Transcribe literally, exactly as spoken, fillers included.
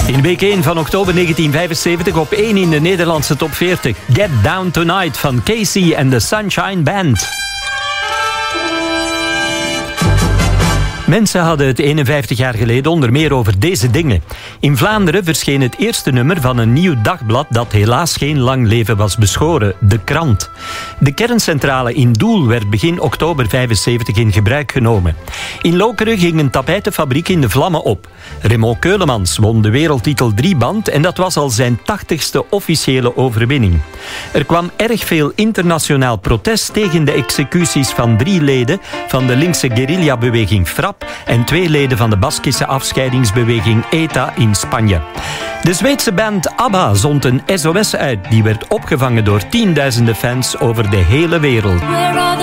In week één van oktober negentien vijfenzeventig op één in de Nederlandse top veertig. Get Down Tonight van Casey en de Sunshine Band. Mensen hadden het eenenvijftig jaar geleden onder meer over deze dingen. In Vlaanderen verscheen het eerste nummer van een nieuw dagblad dat helaas geen lang leven was beschoren, De Krant. De kerncentrale in Doel werd begin oktober vijfenzeventig in gebruik genomen. In Lokeren ging een tapijtenfabriek in de vlammen op. Raymond Keulemans won de wereldtitel drieband en dat was al zijn tachtigste officiële overwinning. Er kwam erg veel internationaal protest tegen de executies van drie leden van de linkse guerrillabeweging FRAP en twee leden van de Baskische afscheidingsbeweging ETA in Spanje. De Zweedse band ABBA zond een S O S uit die werd opgevangen door tienduizenden fans over de hele wereld.